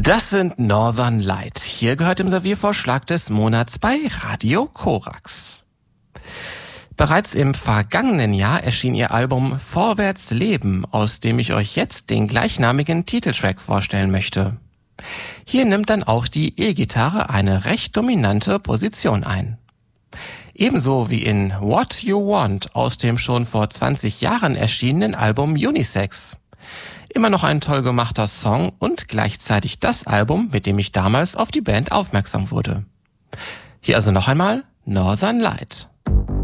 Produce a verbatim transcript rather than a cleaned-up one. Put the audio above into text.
Das sind Northern Light. Hier gehört im Serviervorschlag des Monats bei Radio Korax. Bereits im vergangenen Jahr erschien ihr Album Vorwärts Leben, aus dem ich euch jetzt den gleichnamigen Titeltrack vorstellen möchte. Hier nimmt dann auch die E-Gitarre eine recht dominante Position ein. Ebenso wie in What You Want aus dem schon vor zwanzig Jahren erschienenen Album Unisex. Immer noch ein toll gemachter Song und gleichzeitig das Album, mit dem ich damals auf die Band aufmerksam wurde. Hier also noch einmal Northern Light.